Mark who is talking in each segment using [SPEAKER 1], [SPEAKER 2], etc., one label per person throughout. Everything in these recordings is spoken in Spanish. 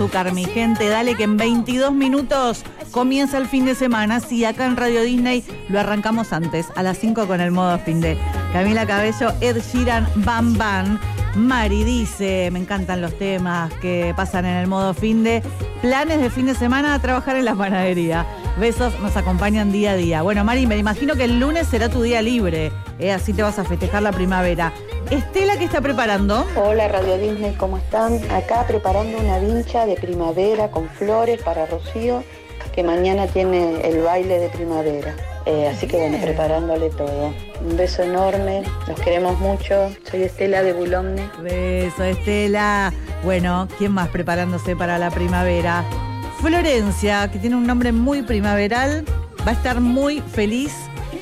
[SPEAKER 1] Azúcar, mi gente, dale que en 22 minutos comienza el fin de semana. Sí, acá en Radio Disney lo arrancamos antes, a las 5 con el modo fin de Camila Cabello, Ed Sheeran, Bam Bam. Mari dice, me encantan los temas que pasan en el modo fin de. Planes de fin de semana a trabajar en la panadería. Besos, nos acompañan día a día. Bueno, Mari, me imagino que el lunes será tu día libre, así te vas a festejar la primavera. Estela, ¿qué está preparando?
[SPEAKER 2] Hola Radio Disney, ¿cómo están? Acá preparando una vincha de primavera con flores para Rocío, que mañana tiene el baile de primavera. Así que bueno, preparándole todo. Un beso enorme, los queremos mucho. Soy Estela de Boulogne.
[SPEAKER 1] Beso, Estela. Bueno, ¿quién más preparándose para la primavera? Florencia, que tiene un nombre muy primaveral, va a estar muy feliz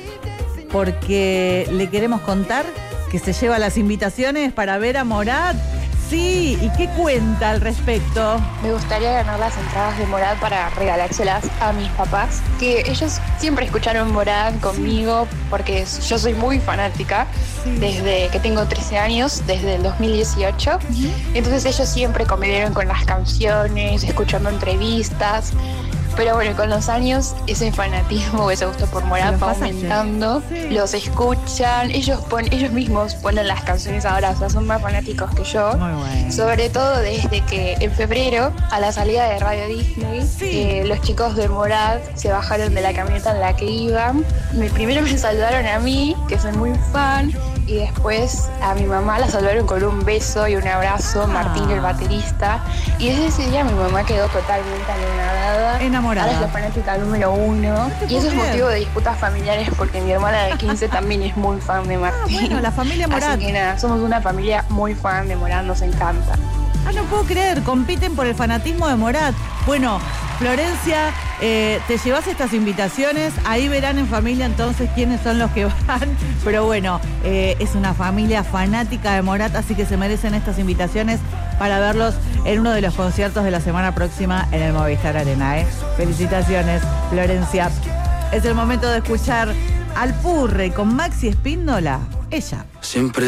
[SPEAKER 1] porque le queremos contar que se lleva las invitaciones para ver a Morat. Sí, ¿y qué cuenta al respecto?
[SPEAKER 3] Me gustaría ganar las entradas de Morat para regalárselas a mis papás, que ellos siempre escucharon Morat conmigo porque yo soy muy fanática desde que tengo 13 años, desde el 2018. Entonces ellos siempre convivieron con las canciones, escuchando entrevistas. Pero bueno, con los años ese fanatismo, ese gusto por Morat va aumentando, los escuchan, ellos mismos ponen las canciones ahora, o sea, son más fanáticos que yo.
[SPEAKER 1] Muy bueno.
[SPEAKER 3] Sobre todo desde que en febrero, a la salida de Radio Disney, los chicos de Morat se bajaron de la camioneta en la que iban. Primero me saludaron a mí, que soy muy fan, y después a mi mamá la saludaron con un beso y un abrazo, Martín, el baterista. Y desde ese día mi mamá quedó totalmente enamorada. Ahora es la fanática número 1. Y eso es motivo de disputas familiares porque mi hermana de 15 también es muy fan de Martín.
[SPEAKER 1] Bueno, la familia Morat.
[SPEAKER 3] Así que nada, somos una familia muy fan de Morat, nos encanta.
[SPEAKER 1] No puedo creer, compiten por el fanatismo de Morat. Bueno, Florencia, te llevas estas invitaciones, ahí verán en familia entonces quiénes son los que van, pero bueno, es una familia fanática de Morat, así que se merecen estas invitaciones para verlos en uno de los conciertos de la semana próxima en el Movistar Arena. Felicitaciones, Florencia. Es el momento de escuchar Alpurre con Maxi Espíndola, ella.
[SPEAKER 4] Siempre